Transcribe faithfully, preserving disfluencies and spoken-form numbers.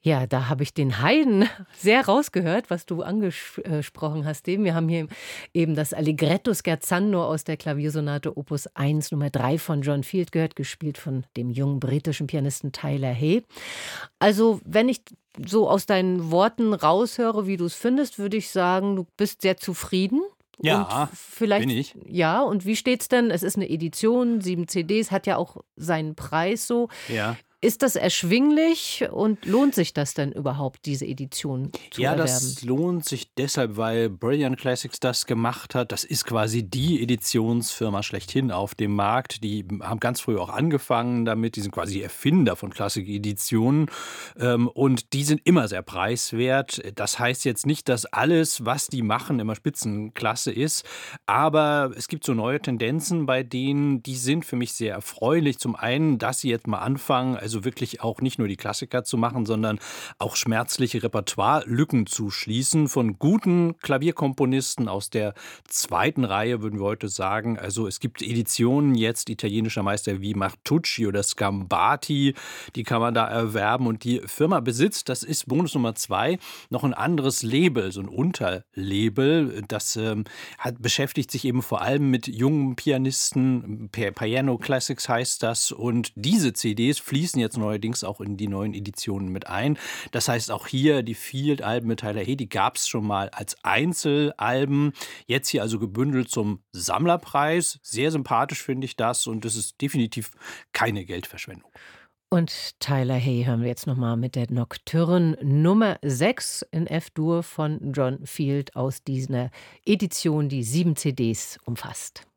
Ja, da habe ich den Haydn sehr rausgehört, was du angesprochen hast eben. Wir haben hier eben das Allegretto scherzando aus der Klaviersonate Opus eins Nummer drei von John Field gehört, gespielt von dem jungen britischen Pianisten Tyler Hay. Also, wenn ich so aus deinen Worten raushöre, wie du es findest, würde ich sagen, du bist sehr zufrieden und Ja, bin vielleicht ich. ja, und wie steht's denn? Es ist eine Edition, sieben C Ds, hat ja auch seinen Preis so. Ja. Ist das erschwinglich und lohnt sich das denn überhaupt, diese Edition zu Ja, erwerben? das lohnt sich deshalb, weil Brilliant Classics das gemacht hat. Das ist quasi die Editionsfirma schlechthin auf dem Markt. Die haben ganz früh auch angefangen damit. Die sind quasi Erfinder von Klassik-Editionen. Ähm, und die sind immer sehr preiswert. Das heißt jetzt nicht, dass alles, was die machen, immer Spitzenklasse ist. Aber es gibt so neue Tendenzen bei denen, die sind für mich sehr erfreulich. Zum einen, dass sie jetzt mal anfangen, also wirklich auch nicht nur die Klassiker zu machen, sondern auch schmerzliche Repertoirelücken zu schließen von guten Klavierkomponisten aus der zweiten Reihe, würden wir heute sagen. Also es gibt Editionen jetzt italienischer Meister wie Martucci oder Scambati, die kann man da erwerben. Und die Firma besitzt, das ist Bonus Nummer zwei, noch ein anderes Label, so ein Unterlabel. Das ähm, hat, beschäftigt sich eben vor allem mit jungen Pianisten. Piano Classics heißt das. Und diese C Ds fließen jetzt neuerdings auch in die neuen Editionen mit ein. Das heißt, auch hier die Field-Alben mit Tyler Hay, die gab es schon mal als Einzelalben. Jetzt hier also gebündelt zum Sammlerpreis. Sehr sympathisch finde ich das und das ist definitiv keine Geldverschwendung. Und Tyler Hay hören wir jetzt noch mal mit der Nocturne Nummer sechs in F-Dur von John Field aus dieser Edition, die sieben C Ds umfasst.